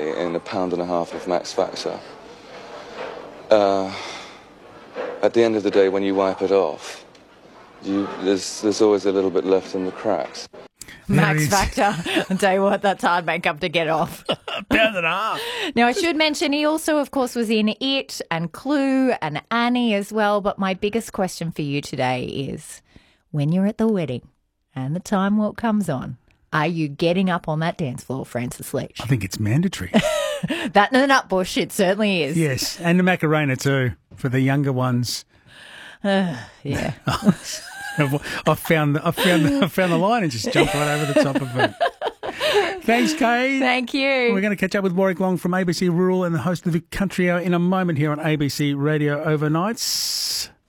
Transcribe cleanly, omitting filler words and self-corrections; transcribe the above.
in a pound and a half of Max Factor. At the end of the day, when you wipe it off, there's always a little bit left in the cracks. Max Factor. I'll tell you what, that's hard makeup to get off. Pound and a half. Now, I should mention he also, of course, was in It and Clue and Annie as well. But my biggest question for you today is, when you're at the wedding and the time walk comes on, are you getting up on that dance floor, Francis Leach? I think it's mandatory. That and the Nutbush, it certainly is. Yes, and the Macarena too, for the younger ones. Yeah. I found the line and just jumped right over the top of it. Thanks, Kate. Thank you. We're going to catch up with Warwick Long from ABC Rural and the host of the Country Hour in a moment here on ABC Radio Overnights.